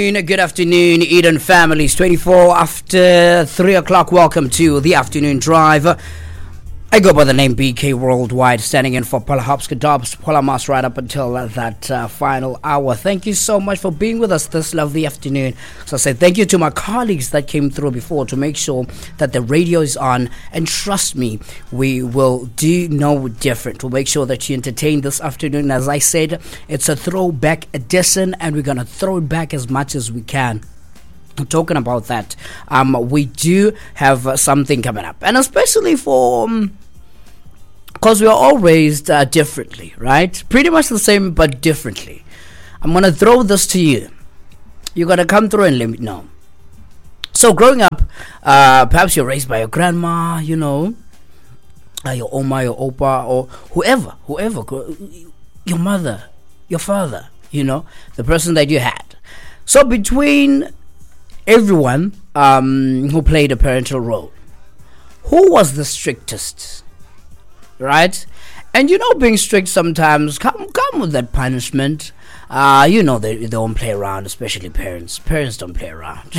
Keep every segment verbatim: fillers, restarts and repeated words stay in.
Good afternoon, Eden families. twenty-four after three o'clock. Welcome to the afternoon drive. I go by the name B K Worldwide, standing in for Paula Hopskadobs, Paula Mas, right up until uh, that uh, final hour. Thank you so much for being with us this lovely afternoon. So I say thank you to my colleagues that came through before to make sure that the radio is on. And trust me, we will do no different. We'll make sure that you entertain this afternoon. As I said, it's a throwback edition, and we're going to throw it back as much as we can. Talking about that, um, we do have uh, something coming up, and especially for because um, we are all raised uh, differently, right? Pretty much the same, but differently. I'm gonna throw this to you. You gotta come through and let me know. So, growing up, uh, perhaps you're raised by your grandma, you know, uh, your oma, your opa, or whoever, whoever, your mother, your father, you know, the person that you had. So, between everyone um, who played a parental role, who was the strictest, right? And you know, being strict sometimes come come with that punishment. Uh, you know, they, they don't play around, especially parents. Parents don't play around.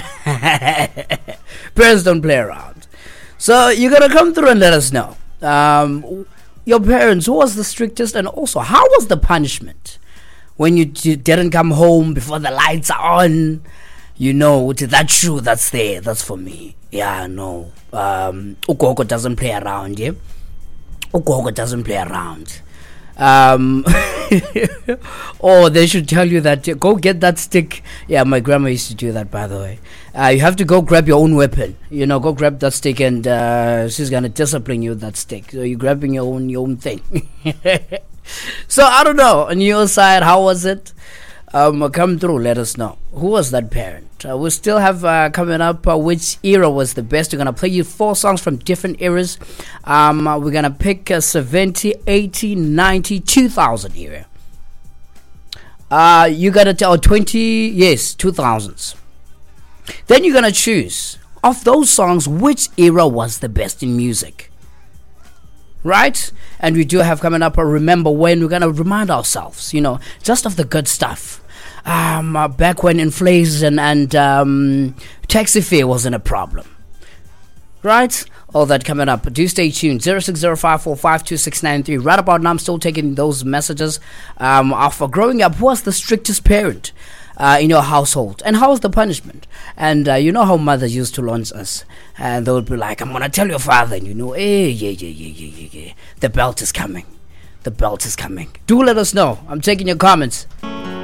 Parents don't play around. So you gotta come through and let us know. Um, your parents, who was the strictest, and also how was the punishment when you d- didn't come home before the lights are on? You know, that shoe that's there, that's for me. Yeah, no. Um, Ukoko doesn't play around, yeah? Ukoko doesn't play around. Um, or they should tell you that, uh, go get that stick. Yeah, my grandma used to do that, by the way. Uh, you have to go grab your own weapon. You know, go grab that stick, and uh, she's going to discipline you with that stick. So you're grabbing your own, your own thing. So, I don't know. On your side, how was it? Um, come through, let us know. Who was that parent? Uh, we still have uh, coming up uh, which era was the best. We're going to play you four songs from different eras. Um, uh, we're going to pick uh, seventy, eighty, ninety, two thousand era. Uh, you got to tell twenty, yes, two thousands. Then you're going to choose, of those songs, which era was the best in music. Right? And we do have coming up a Remember When. We're going to remind ourselves, you know, just of the good stuff. Um, uh, back when inflation and um, taxi fare wasn't a problem. Right? All that coming up. Do stay tuned. zero six zero five four five two six nine three. Right about now, I'm still taking those messages. Um, of growing up, who was the strictest parent uh, in your household? And how was the punishment? And uh, you know how mothers used to launch us. And they would be like, I'm going to tell your father. And you know, hey, yeah, yeah, yeah, yeah, yeah, yeah. The belt is coming. The belt is coming. Do let us know. I'm taking your comments.